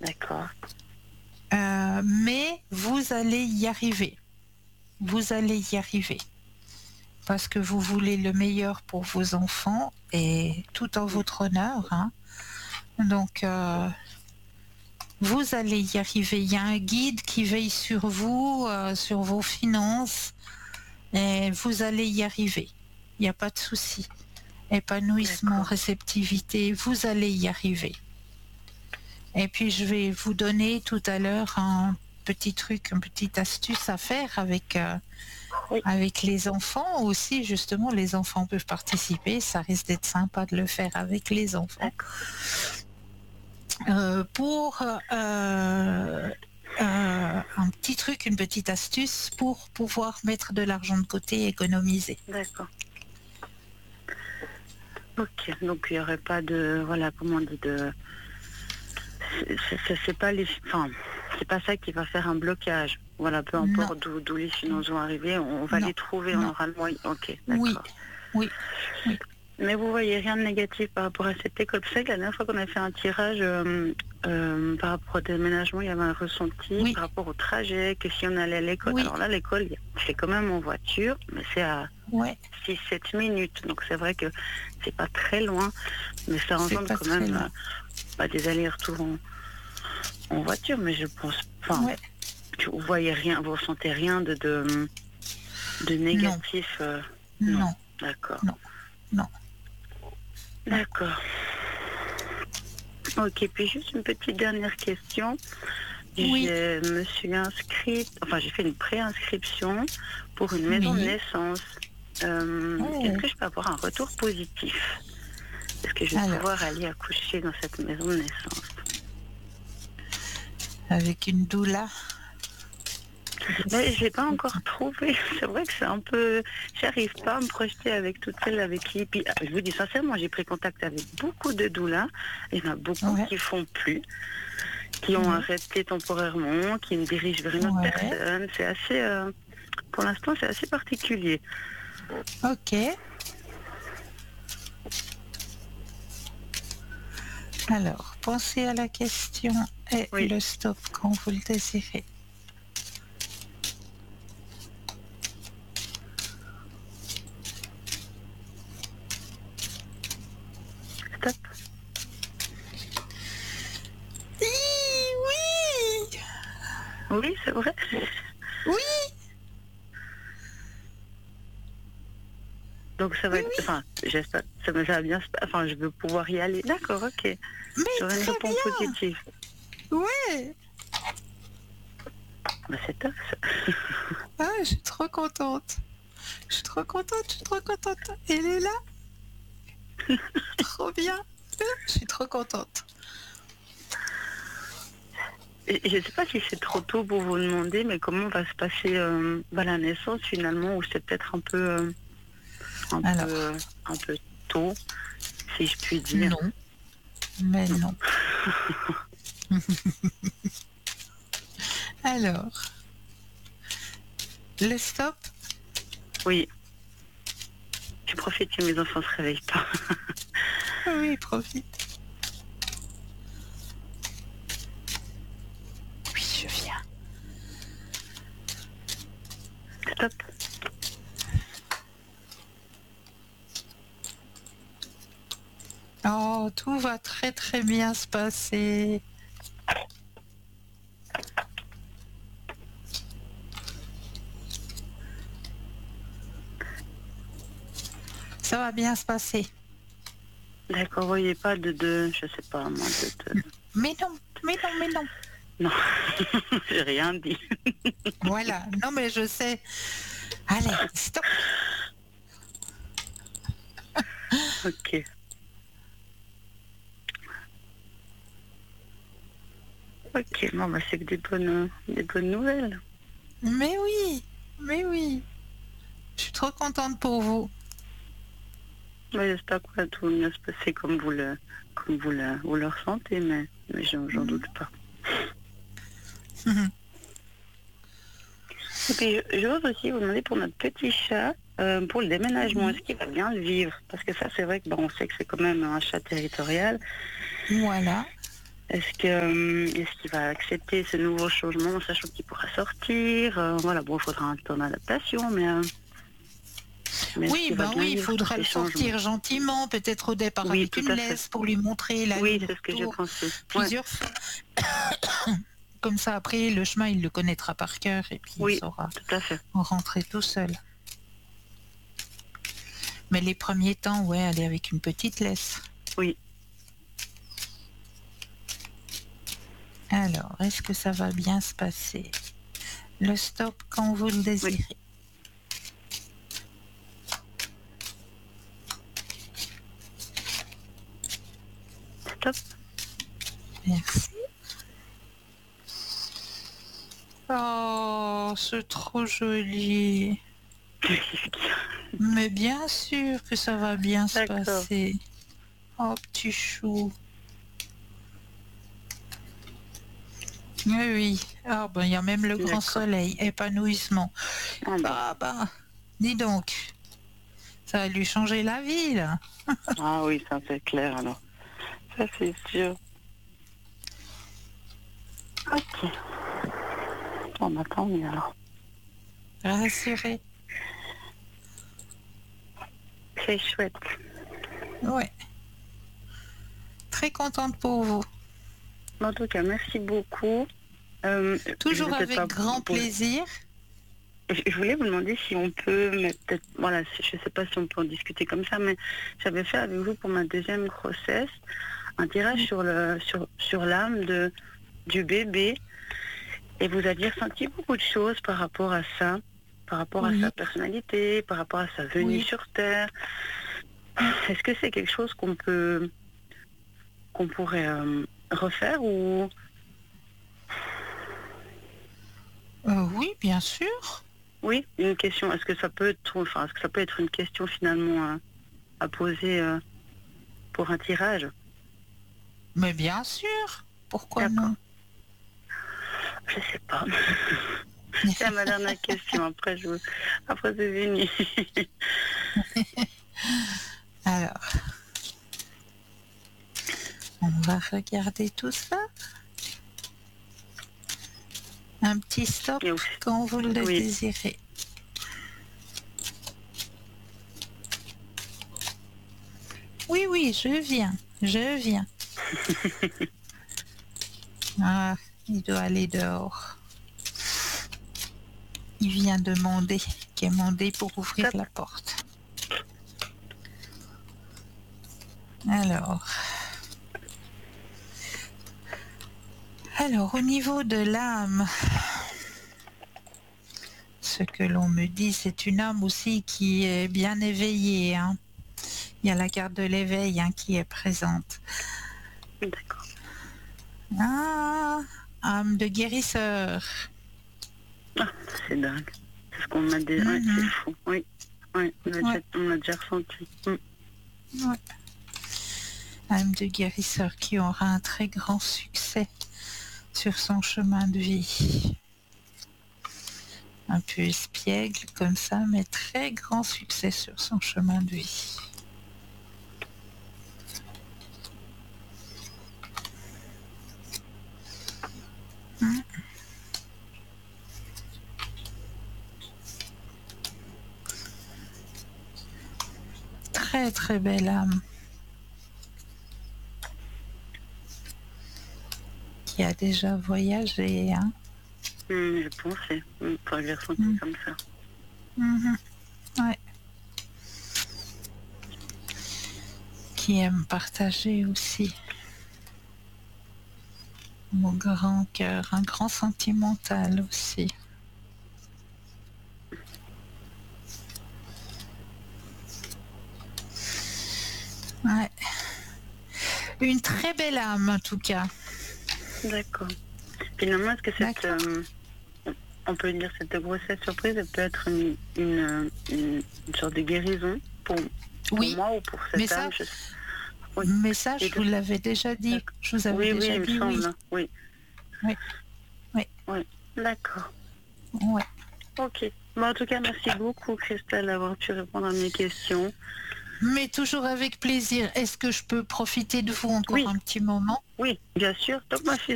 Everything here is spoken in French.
D'accord. Mais vous allez y arriver. Vous allez y arriver. Parce que vous voulez le meilleur pour vos enfants et tout en votre honneur. Hein. Donc, vous allez y arriver. Il y a un guide qui veille sur vous, sur vos finances, et vous allez y arriver. Il n'y a pas de souci. Épanouissement, D'accord. réceptivité, vous allez y arriver. Et puis, je vais vous donner tout à l'heure un petit truc, une petite astuce à faire Oui. avec les enfants aussi. Justement, les enfants peuvent participer. Ça risque d'être sympa de le faire avec les enfants. D'accord. Pour un petit truc, une petite astuce pour pouvoir mettre de l'argent de côté et économiser. D'accord. Ok. Donc il n'y aurait pas de, voilà, comment on dit, de, c'est pas les, enfin, c'est pas ça qui va faire un blocage. Voilà, peu Non, importe d'où les finances vont arriver, on va non, les trouver, on non. aura le moyen. Ok, Oui, d'accord. oui, oui. Mais vous voyez rien de négatif par rapport à cette école. Vous savez que la dernière fois qu'on a fait un tirage par rapport au déménagement, il y avait un ressenti Oui. par rapport au trajet, que si on allait à l'école. Oui. Alors là, l'école, c'est quand même en voiture, mais c'est à Ouais, 6-7 minutes. Donc c'est vrai que c'est pas très loin, mais ça c'est engendre pas quand très même loin. des allers-retours en voiture. Mais je pense, enfin, Ouais. vous voyez rien, vous ressentez rien de négatif. Non, Non, d'accord. non, non. D'accord. Ok, puis juste une petite dernière question. Oui, Je me suis inscrite, enfin j'ai fait une préinscription pour une maison de oui. naissance. Est-ce Ouais. que je peux avoir un retour positif? Est-ce que je vais Alors, pouvoir aller accoucher dans cette maison de naissance? avec une doula. Mais je l'ai pas encore trouvé. C'est vrai que c'est un peu... J'arrive pas à me projeter avec toutes celles avec qui... Puis, je vous dis sincèrement, j'ai pris contact avec beaucoup de doulas. Il y en a beaucoup Ouais, qui font plus, qui ont ouais, arrêté temporairement, qui me dirigent vers une autre ouais. personne. C'est assez... pour l'instant, c'est assez particulier. Ok. Alors, pensez à la question et Oui. le stop quand vous le désirez. Stop. Oui, Oui, c'est vrai. oui, Donc ça va oui, être... oui. Enfin, j'espère... Ça va bien se... Enfin, je veux pouvoir y aller. D'accord, ok. Mais J'aurai une très réponse bien. positive. Ouais. Mais c'est top, ça. Ah, je suis trop contente. Je suis trop contente, je suis trop contente. Elle est là. Trop bien. Je suis trop contente. Et je ne sais pas si c'est trop tôt pour vous demander, mais comment va se passer la naissance finalement, ou c'est peut-être Alors, un peu tôt, si je puis dire. non, mais Non. non. Alors, le stop. Oui, je profite que mes enfants ne se réveillent pas. Oui, profite. Oui, je viens. Stop. Oh, tout va très très bien se passer. Ça va bien se passer. D'accord, vous voyez pas je sais pas moi, Mais non, mais non, mais non. Non, j'ai rien dit. Voilà, non mais je sais. Allez, stop. Ok. Ok, bon, bah, c'est que des bonnes nouvelles. Mais oui, mais oui. Je suis trop contente pour vous. Bah, j'espère que tout va bien se passer vous le ressentez, mais j'en doute pas. Et puis, je veux aussi vous demander pour notre petit chat, pour le déménagement, est-ce qu'il va bien le vivre? Parce que ça, c'est vrai que on sait que c'est quand même un chat territorial. Voilà. Est-ce qu'il va accepter ce nouveau changement, en sachant qu'il pourra sortir? Voilà, bon, il faudra un temps d'adaptation, mais est-ce Oui, qu'il va bien il vivre tous faudra ces le changements? sortir gentiment, peut-être au départ Oui, avec tout une à fait. laisse pour lui montrer Oui, c'est ce que j'ai l'aller-retour pensé. Ouais, plusieurs fois. Comme ça, après, le chemin, il le connaîtra par cœur et puis il oui, saura tout à fait. en rentrer tout seul. Mais les premiers temps, ouais, aller avec une petite laisse. Oui, Alors, est-ce que ça va bien se passer? Le stop quand vous le oui. désirez. Stop. Merci. Oh, c'est trop joli. Mais bien sûr que ça va bien se D'accord. passer. Oh, petit chou. Oui, oui. Ah, ben, il y a même le grand D'accord. soleil, épanouissement. Ah bon. Ah, ben, dis donc, ça va lui changer la vie, là. Ah oui, ça c'est clair alors. Ça c'est sûr. Ok. Bon, bah tant mieux alors. Rassuré. C'est chouette. Ouais. Très contente pour vous. En tout cas, merci beaucoup. Je Toujours vais peut-être avec pas grand vous- plaisir. Je voulais vous demander si on peut, mais peut-être, voilà, je sais pas si on peut en discuter comme ça, mais j'avais fait avec vous pour ma deuxième grossesse un tirage sur l'âme du bébé, et vous aviez ressenti beaucoup de choses par rapport à ça, par rapport à Oui, sa personnalité, par rapport à sa venue oui. sur Terre. Est-ce que c'est quelque chose qu'on pourrait refaire ou Oui, bien sûr. oui, une question. Est-ce que ça peut être, enfin, est-ce que ça peut être une question finalement à poser pour un tirage? Mais bien sûr. Pourquoi D'accord. non? Je sais pas. C'est ma dernière question. Après c'est fini. Alors, on va regarder tout ça. Un petit stop Et aussi, quand vous le oui, désirez. Oui, oui, je viens. Je viens. Ah, il doit aller dehors. Il vient demander, quémander pour ouvrir stop. la porte. Alors, au niveau de l'âme, ce que l'on me dit, c'est une âme aussi qui est bien éveillée, hein. Il y a la carte de l'éveil, hein, qui est présente. D'accord. Ah, âme de guérisseur. Ah, c'est dingue. C'est ce qu'on m'a dit. Ouais, c'est Mhm. fou. Oui. Oui, Ouais, on l'a déjà ressenti. ouais. Âme de guérisseur qui aura un très grand succès sur son chemin de vie. Un peu espiègle comme ça, mais très grand succès sur son chemin de vie. Très très belle âme qui a déjà voyagé, hein. Je pensais. Enfin, je l'ai ressenti Mm. comme ça. Mhm. Ouais. Qui aime partager aussi. Mon grand cœur, un grand sentimental aussi. Ouais. Une très belle âme en tout cas. D'accord. Finalement, est-ce que D'accord. on peut dire cette grossesse surprise, elle peut être une sorte de guérison pour Oui, moi ou pour mais cette âme? Oui. ça, Les je vous deux. l'avais déjà dit. D'accord. Je vous avais Oui, déjà il me dit oui. semble, hein. Oui. Oui, oui, Oui. D'accord. ouais. Ok. Bon, en tout cas, merci beaucoup, Christelle, d'avoir pu répondre à mes questions. Mais toujours avec plaisir. Est-ce que je peux profiter de vous encore Oui. un petit moment? Oui, bien sûr. Donc moi, je suis